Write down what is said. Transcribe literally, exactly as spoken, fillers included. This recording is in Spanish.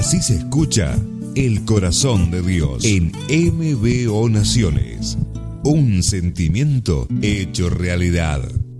Así se escucha el corazón de Dios en M B O Naciones. Un sentimiento hecho realidad.